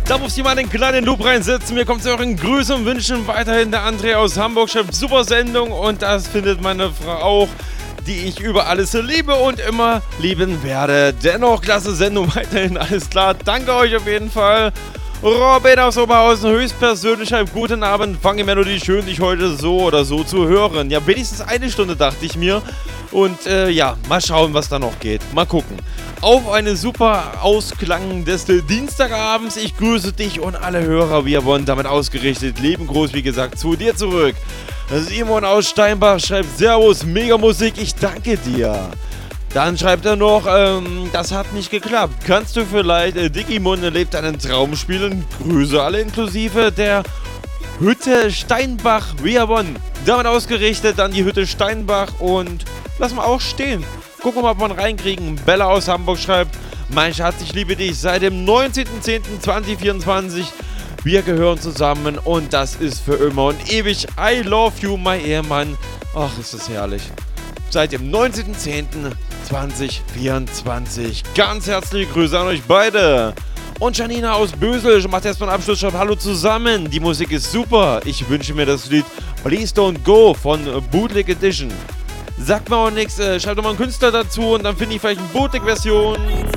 Da muss ich mal den kleinen Loop reinsetzen. Mir kommt zu euren Grüßen und Wünschen weiterhin der André aus Hamburg. Schreibt super Sendung und das findet meine Frau auch, die ich über alles liebe und immer lieben werde. Dennoch klasse Sendung weiterhin, alles klar. Danke euch auf jeden Fall. Robin aus Oberhausen höchstpersönlich schreibt: Guten Abend, fange Melodie, schön dich heute so oder so zu hören. Ja, wenigstens eine Stunde dachte ich mir. Und ja, mal schauen, was da noch geht. Mal gucken. Auf eine super Ausklang des Dienstagabends. Ich grüße dich und alle Hörer. Wir wurden damit ausgerichtet. Leben groß, wie gesagt, zu dir zurück. Simon aus Steinbach schreibt: Servus, mega Musik, ich danke dir. Dann schreibt er noch, das hat nicht geklappt. Kannst du vielleicht Digimon lebt einen Traum spielen? Grüße alle inklusive der Hütte Steinbach. Wir wurden damit ausgerichtet. Dann die Hütte Steinbach und lassen wir auch stehen. Gucken wir mal, ob wir ihn reinkriegen. Bella aus Hamburg schreibt: Mein Schatz, ich liebe dich seit dem 19.10.2024. Wir gehören zusammen und das ist für immer und ewig. I love you, mein Ehemann. Ach, ist das herrlich. Seit dem 19.10.2024. Ganz herzliche Grüße an euch beide. Und Janina aus Bösel macht erstmal einen Abschluss. Schreibt: Hallo zusammen, die Musik ist super. Ich wünsche mir das Lied Please Don't Go von Bootleg Edition. Sagt mir auch nichts, schreibt doch mal einen Künstler dazu und dann finde ich vielleicht eine Bootleg-Version.